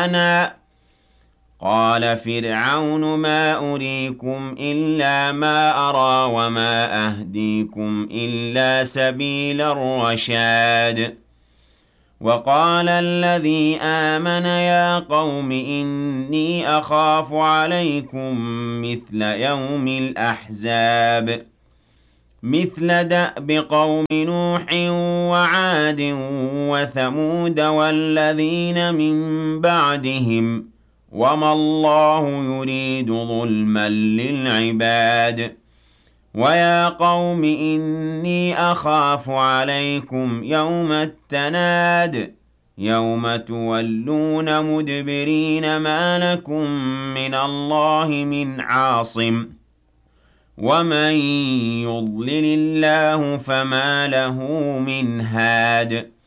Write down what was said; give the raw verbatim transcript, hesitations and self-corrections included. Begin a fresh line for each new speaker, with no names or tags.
ربنا قال فرعون ما أريكم إلا ما أرى وما أهديكم إلا سبيل الرشاد وقال الذي آمن يا قوم إني أخاف عليكم مثل يوم الأحزاب مثل دأب قوم نوح وعاد وثمود والذين من بعدهم وما الله يريد ظلما للعباد ويا قوم إني أخاف عليكم يوم التناد يوم تولون مدبرين ما لكم من الله من عاصم ومن يضلل الله فما له من هاد